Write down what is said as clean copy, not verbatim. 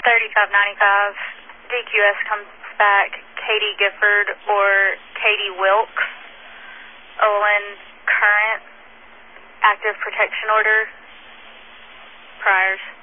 3595. DQS comes back Katie Gifford or Katie Wilkes. Olin Current. Active protection order. Priors.